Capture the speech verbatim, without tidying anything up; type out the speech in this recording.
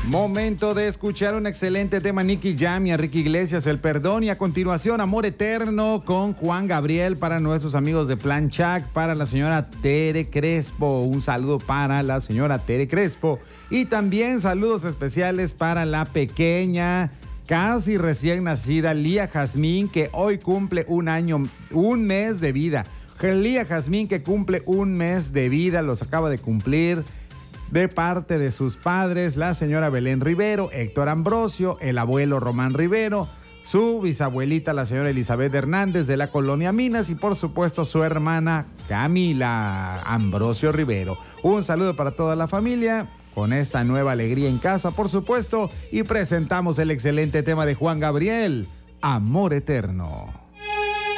Momento de escuchar un excelente tema, Nicky Jam y Enrique Iglesias, El Perdón. Y a continuación, Amor Eterno con Juan Gabriel para nuestros amigos de Plan Chac, para la señora Tere Crespo. Un saludo para la señora Tere Crespo. Y también saludos especiales para la pequeña, casi recién nacida Lía Jazmín, que hoy cumple un año, un mes de vida. Lía Jazmín, que cumple un mes de vida, los acaba de cumplir. De parte de sus padres, la señora Belén Rivero, Héctor Ambrosio, el abuelo Román Rivero, su bisabuelita, la señora Elizabeth Hernández de la Colonia Minas y por supuesto su hermana Camila Ambrosio Rivero. Un saludo para toda la familia con esta nueva alegría en casa, por supuesto, y presentamos el excelente tema de Juan Gabriel, Amor Eterno.